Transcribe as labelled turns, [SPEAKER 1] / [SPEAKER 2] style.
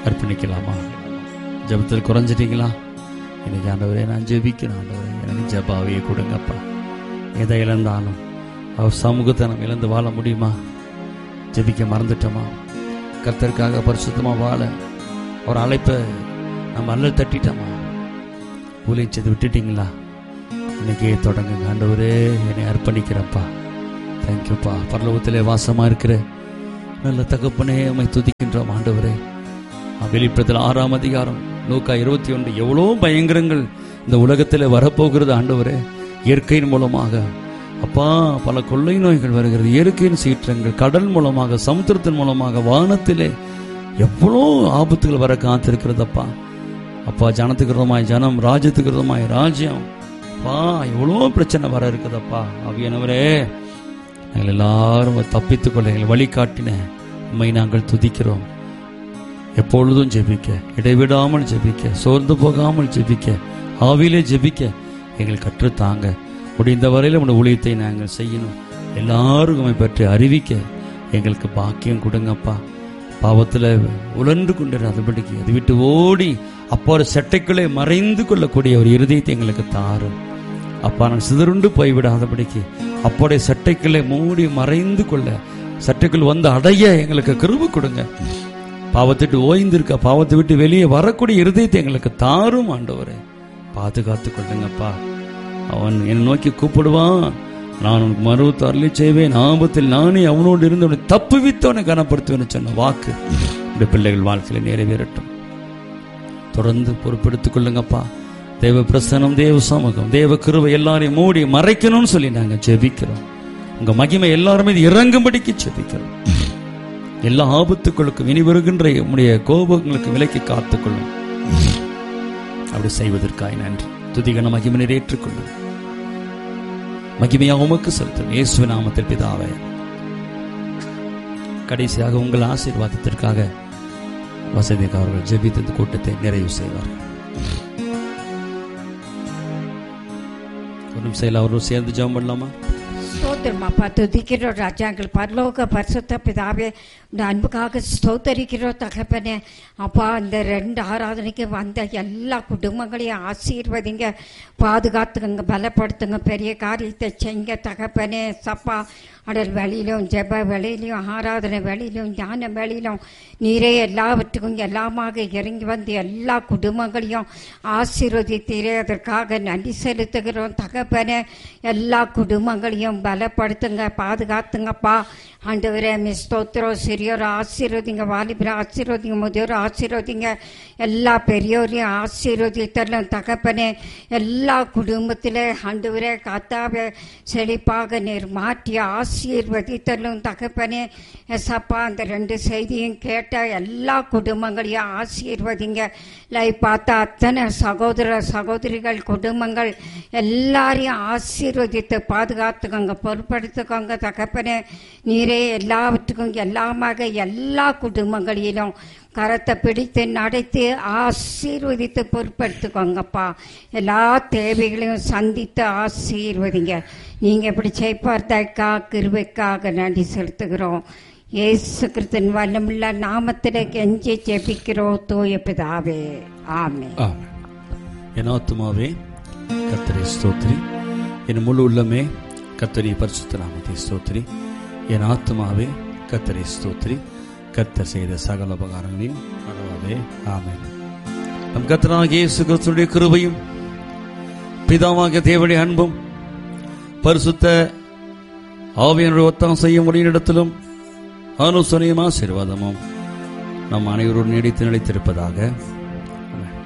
[SPEAKER 1] அர்ப்பணிக்கலாமா? ஜெபத்தில் குறைஞ்சிட்டீங்களா? இன்னைக்கு ஆண்டவரே நான் ஜெபிக்கணும், ஆண்டவரே எனக்கு ஜெபாவையே கொடுங்கப்பா. எதை இழந்தாலும் அவர் சமூகத்தை நம்ம இழந்து வாழ முடியுமா? ஜெபிக்க மறந்துட்டோமா? கர்த்தருக்காக பரிசுத்தமாக வாழ அவர் அழைப்பை நம்ம அல்லல் தட்டிட்டோமா? ஊழியம் செய்து விட்டுட்டீங்களா? இன்னைக்கே தொடங்குங்க. ஆண்டவரே என்னை அர்ப்பணிக்கிறப்பா. தேங்க்யூப்பா. பரலோகத்திலே வாசமாக இருக்கிற நல்ல தகப்பனே உம்மை துதிக்கின்றோம் ஆண்டவரே. வெளிப்படுத்தல் 6ஆம் அதிகாரம் லூக்கா 21 எவ்வளோ பயங்கரங்கள் இந்த உலகத்தில் வரப்போகிறது ஆண்டவரே. இயற்கையின் மூலமாக அப்பா பல கொள்ளை நோய்கள் வருகிறது, இயற்கையின் சீற்றங்கள், கடல் மூலமாக, சமுத்திரத்தின் மூலமாக, வானத்திலே எவ்வளோ ஆபத்துகள் வர காத்திருக்கிறதப்பா. அப்பா ஜனத்துக்கு விரோதமாய் ஜனம், ராஜ்யத்துக்கு விரோதமாய் ராஜ்யம், அப்பா எவ்வளோ பிரச்சனை வர இருக்குதப்பா. ஆவியானவரே நாங்கள் எல்லாரும் தப்பித்துக் கொள்ள எங்களை வழிகாட்டின உம்மை நாங்கள் துதிக்கிறோம். எப்பொழுதும் ஜெபிக்க, இடைவிடாமல் ஜெபிக்க, சோர்ந்து போகாமல் ஜெபிக்க, ஆவியிலே ஜெபிக்க எங்கள் கற்றுத்தாங்க. முடிந்த வரையில் உங்களுடைய ஊழியத்தை நாங்கள் செய்யணும். எல்லாருக்கும் பற்றி அறிவிக்க எங்களுக்கு பாக்கியம் கொடுங்கப்பா. பாவத்தில் உழன்று கொண்டிருந்தபடிக்கு அது விட்டு ஓடி அப்போ ஒரு சட்டைக்குள்ளே மறைந்து கொள்ளக்கூடிய ஒரு இருதயத்தை எங்களுக்கு தாரும் அப்பா. நான் சிதறுண்டு போய்விடாதபடிக்கு அப்போடைய சட்டைக்குள்ளே மூடி மறைந்து கொள்ள, சட்டைக்குள் வந்து அடைய எங்களுக்கு கிருபை கொடுங்க. பாவத்திட்டு ஓய்ந்திருக்க, பாவத்தை விட்டு வெளியே வரக்கூடிய இருதயத்தை எங்களுக்கு தாரும் ஆண்டவரே. பாதுகாத்து கொள்ளுங்கப்பா. அவன் என்னை நோக்கி கூப்பிடுவான், நான் உனக்கு மறுத்து அருளி செய்வேன், ஆபத்தில் நானே அவனோடு இருந்து அவனை தப்புவித்தவனை கனப்படுத்துவேன்னு சொன்ன வாக்கு இந்த பிள்ளைகள் வாழ்க்கையில் நிறைவேறட்டும். தொடர்ந்து பொறுப்பெடுத்துக் கொள்ளுங்கப்பா. தேவ பிரசனம், தேவ சமூகம், தேவ கிருபை எல்லாரையும் மூடி மறைக்கணும்னு சொல்லி நாங்கள் ஜெபிக்கிறோம். உங்க மகிமை எல்லாருமே இறங்கும்படிக்கு ஜெபிக்கிறோம். எல்லா ஆபத்துக்களுக்கும் இனி வருகின்ற உடைய கோபங்களுக்கு விலக்கி காத்துக்கொள்ளும். அப்படி செய்வதற்காக நன்றி. துதிகன மகிமை ஏற்றுக்கொள்ளும். மகிமையாக உமக்கு செலுத்தும் இயேசுவின் நாமத்தில் பிதாவே. கடைசியாக உங்கள் ஆசீர்வாதத்திற்காக வசதியாக அவர்கள் ஜெபித்த கூட்டத்தை நிறைவு செய்வார்கள். ஒரு நிமிஷம் அவர்கள் சேர்ந்து ஜெபம் பண்ணலாமா?
[SPEAKER 2] ஸ்தோத்திரமாப்பா, துதிக்கிறோம் ராஜா. எங்கள் பரலோக பரிசுத்த பிதாவே, இந்த அன்புக்காக ஸ்தோத்தரிக்கிறோம் தகப்பனே. அப்பா, இந்த 2 ஆராதனைக்கு வந்த எல்லா குடும்பங்களையும் ஆசீர்வதிங்க, பாதுகாத்துங்க, பலப்படுத்துங்க, பெரிய காரியத்தை செய்ங்க தகப்பனே. சப்பா அடல் வெளியிலும், ஜெப வெளியிலும், ஆராதனை வெளியிலும், ஞான வெளியிலும் நீரே எல்லாவற்றுக்கும் எல்லாமாக இறங்கி வந்து எல்லா குடும்பங்களையும் ஆசீர்வதித்தீரே. அதற்காக நன்றி செலுத்துகிறோம் தகப்பனே. எல்லா குடும்பங்களையும் பலப்படுத்துங்க, பாதுகாத்துங்கப்பா ஆண்டவரே. ஸ்தோத்திரம். சிறியோரை ஆசீர்வதிங்க, வாலிபரை ஆசீர்வதிங்க, முதியோரை ஆசீர்வதிங்க, எல்லா பெரியோரையும் ஆசீர்வதித்தரலாம் தகப்பனே. எல்லா குடும்பத்தில் ஆண்டவரே கர்த்தாவே செழிப்பாக நீர் மாற்றி ஆசீர்வதித்தரலும் தகப்பனே. எசப்பா, அந்த 2 செய்தியும் கேட்ட எல்லா குடும்பங்களையும் ஆசீர்வதிங்க. லைவ் பார்த்தா அத்தனை சகோதர சகோதரிகள் குடும்பங்கள் எல்லாரையும் ஆசீர்வதித்து பாதுகாத்துக்கோங்க, பொறுப்படுத்துக்கோங்க தகப்பனே. நீரே எல்லாவற்றுக்கும் எல்லாமாக எல்லா குடும்பங்களிலும் கரத்தை பிடித்து நடத்தி ஆசீர்வதித்து பொறுப்படுத்துக்கோங்கப்பா. எல்லா தேவைகளையும் சந்தித்து ஆசீர்வதிங்க. நீங்கள் எப்படி செய்ப்பார்த்தாக்கா கிருபைக்காக நன்றி செலுத்துகிறோம். இயேசு கிறிஸ்துவின் வல்லமுள்ள நாமத்தில் கெஞ்சி ஜெபிக்கிறோம் தூய பிதாவே, ஆமென்.
[SPEAKER 1] என் ஆத்துமாவே கர்த்தரை ஸ்தோத்திரி, என் முழு உள்ளமே கர்த்தரை பரிசுத்த நாமத்தை ஸ்தோத்திரி. என் ஆத்துமாவே கர்த்தரை ஸ்தோத்திரி, கர்த்தர் செய்த சகல உபகாரங்களின் மறவாதே. ஆமென். நம் கர்த்தராகிய இயேசு கிறிஸ்துவின் கிருபையும் பிதாவாகிய தேவனுடைய அன்பும் பரிசுத்த ஆவியானவருடைய ஒத்தாசையும் வழிநடத்தலும் ஆலோசனையும் ஆசீர்வாதமும் நம் அனைவரோடு நீடித்து நிலைத்திருப்பதாக.